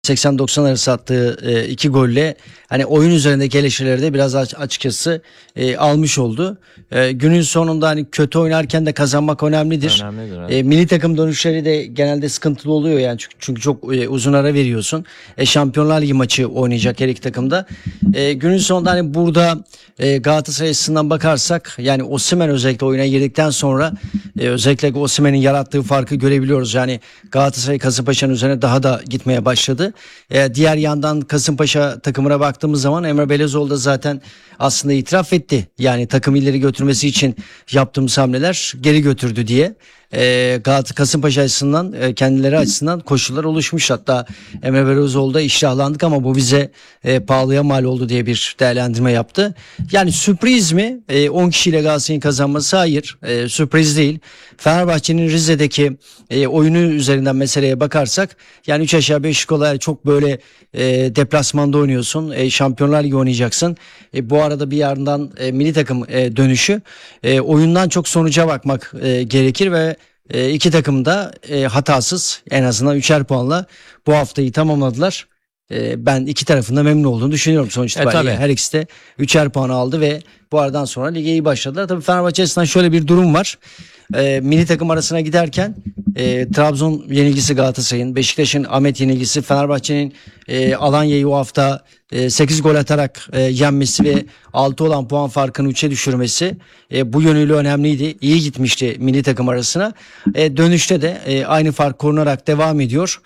80-90 arası attığı iki golle hani oyun üzerindeki eleştirileri de biraz açıkçası almış oldu. Günün sonunda hani kötü oynarken de kazanmak önemlidir. Önemlidir, evet. Milli takım dönüşleri de genelde sıkıntılı oluyor yani çünkü çok uzun ara veriyorsun. Şampiyonlar Ligi maçı oynayacak her iki takımda. Günün sonunda hani burada Galatasaray açısından bakarsak yani Osimhen özellikle oyuna girdikten sonra özellikle Osimhen'in yarattığı farkı görebiliyoruz. Yani Galatasaray Kasımpaşa'nın üzerine daha da gitmeye başladı. Diğer yandan Kasımpaşa takımına baktığımız zaman Emre Belezoğlu da zaten aslında itiraf etti. Yani takım ileri götürmesi için yaptığımız hamleler geri götürdü diye. Kasımpaşa açısından kendileri açısından koşullar oluşmuş. Hatta Emre Belezoğlu'da iştahlandık ama bu bize pahalıya mal oldu diye bir değerlendirme yaptı. Yani sürpriz mi? 10 kişiyle Galatasaray'ın kazanması hayır. Sürpriz değil. Fenerbahçe'nin Rize'deki oyunu üzerinden meseleye bakarsak yani 3 aşağı 5 yukarı çok böyle deplasmanda oynuyorsun. Şampiyonlar Ligi oynayacaksın. Bu arada bir yandan milli takım dönüşü oyundan çok sonuca bakmak gerekir ve iki takım da hatasız en azından 3'er puanla bu haftayı tamamladılar. Ben iki tarafında memnun olduğunu düşünüyorum sonuç itibariyle. Her ikisi de 3'er puan aldı ve bu aradan sonra lige iyi başladılar. Tabii Fenerbahçe açısından şöyle bir durum var. Milli takım arasına giderken Trabzon yenilgisi Galatasaray'ın, Beşiktaş'ın Ahmet yenilgisi, Fenerbahçe'nin Alanya'yı o hafta 8 gol atarak yenmesi ve 6 olan puan farkını 3'e düşürmesi bu yönüyle önemliydi. İyi gitmişti milli takım arasına. Dönüşte de aynı fark korunarak devam ediyor.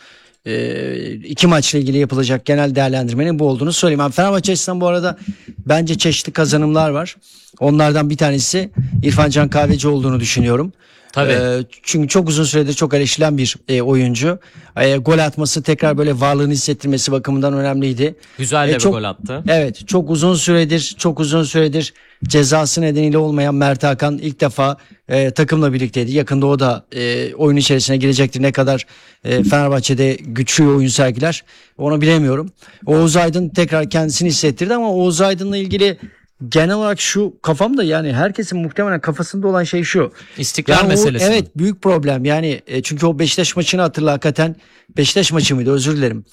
İki maçla ilgili yapılacak genel değerlendirmenin bu olduğunu söyleyeyim. Yani Fenerbahçe açısından bu arada bence çeşitli kazanımlar var. Onlardan bir tanesi İrfan Can Kahveci olduğunu düşünüyorum. Tabii. Çünkü çok uzun süredir çok eleştirilen bir oyuncu. Gol atması tekrar böyle varlığını hissettirmesi bakımından önemliydi. Güzel de bir gol attı. Evet, çok uzun süredir cezası nedeniyle olmayan Mert Hakan ilk defa takımla birlikteydi. Yakında o da oyun içerisine girecektir. Ne kadar Fenerbahçe'de güçlü oyun sergiler onu bilemiyorum. Oğuz Aydın tekrar kendisini hissettirdi ama Oğuz Aydın'la ilgili genel olarak şu kafamda yani herkesin muhtemelen kafasında olan şey şu. İstikrar yani meselesi. Evet, büyük problem yani çünkü o Beşiktaş maçını hatırla hakikaten. Beşiktaş maçı mıydı, özür dilerim.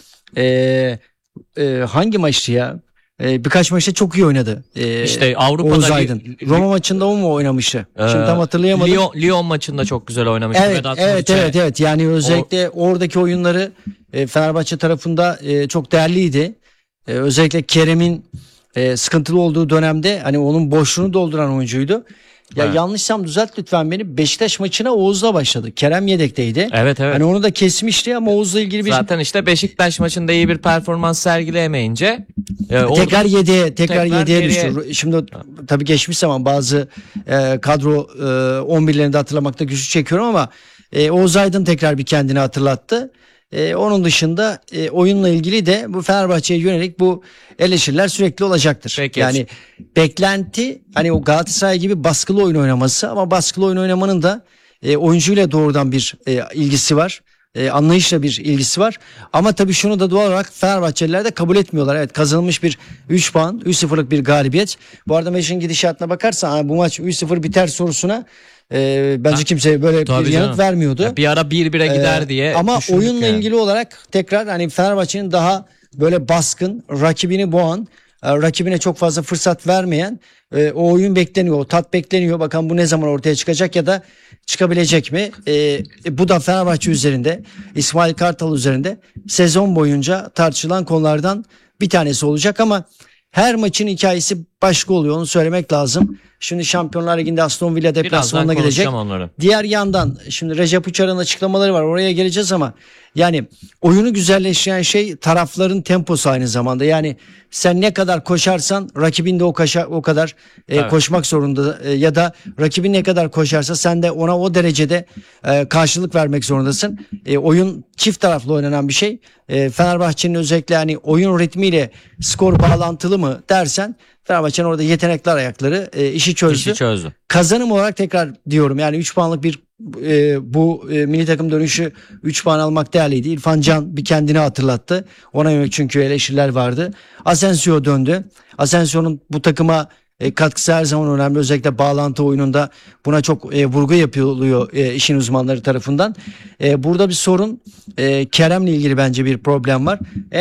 Hangi maçtı ya? Birkaç maçta çok iyi oynadı. İşte Avrupa'da Oğuz Aydın. Roma maçında o mu oynamıştı? Şimdi tam hatırlayamadım. Lyon maçında çok güzel oynamıştı. Evet. Yani özellikle oradaki oyunları Fenerbahçe tarafında çok değerliydi. Özellikle Kerem'in sıkıntılı olduğu dönemde hani onun boşluğunu dolduran oyuncuydu. Ya evet. Yanlışsam düzelt lütfen beni. Beşiktaş maçına Oğuz'la başladı. Kerem yedekteydi. Evet. Hani onu da kesmişti ama Oğuz'la ilgili bir... Zaten işte Beşiktaş maçında iyi bir performans sergileyemeyince tekrar yedeğe düştü. geriye... Şimdi tabii geçmiş zaman bazı kadro 11'lerini de hatırlamakta güçlük çekiyorum ama Oğuz Aydın tekrar bir kendini hatırlattı. Onun dışında oyunla ilgili de bu Fenerbahçe'ye yönelik bu eleştiriler sürekli olacaktır. Peki. Yani beklenti hani o Galatasaray gibi baskılı oyun oynaması ama baskılı oyun oynamanın da oyuncuyla doğrudan bir ilgisi var. Anlayışla bir ilgisi var. Ama tabii şunu da doğal olarak Fenerbahçeliler de kabul etmiyorlar. Evet, kazanılmış bir 3 puan, 3-0'lık bir galibiyet. Bu arada maçın gidişatına bakarsan bu maç 3-0 biter sorusuna bence kimse böyle bir yanıt vermiyordu. Ya bir ara 1-1'e gider diye ama oyunla yani. ilgili olarak tekrar hani Fenerbahçe'nin daha böyle baskın, rakibini boğan, rakibine çok fazla fırsat vermeyen o oyun bekleniyor, o tat bekleniyor. Bakalım bu ne zaman ortaya çıkacak ya da çıkabilecek mi? Bu da Fenerbahçe üzerinde, İsmail Kartal üzerinde sezon boyunca tartışılan konulardan bir tanesi olacak ama her maçın hikayesi başka oluyor, onu söylemek lazım. Şimdi Şampiyonlar Ligi'nde Aston Villa deplasmanına gidecek. Onları. Diğer yandan şimdi Recep Uçar'ın açıklamaları var, oraya geleceğiz ama yani oyunu güzelleştiren şey tarafların temposu aynı zamanda. Yani sen ne kadar koşarsan rakibin de o kadar koşmak zorunda ya da rakibin ne kadar koşarsa sen de ona o derecede karşılık vermek zorundasın. Oyun çift taraflı oynanan bir şey. Fenerbahçe'nin özellikle hani oyun ritmiyle skor bağlantılı mı dersen Fenerbahçe'nin orada yetenekli ayakları işi çözdü. Kazanım olarak tekrar diyorum yani 3 puanlık bir bu milli takım dönüşü 3 puan almak değerliydi. İrfan Can bir kendini hatırlattı. Ona yönelik çünkü eleştiriler vardı. Asensio döndü. Asensio'nun bu takıma katkısı her zaman önemli. Özellikle bağlantı oyununda buna çok vurgu yapılıyor işin uzmanları tarafından. Burada bir sorun, Kerem'le ilgili bence bir problem var.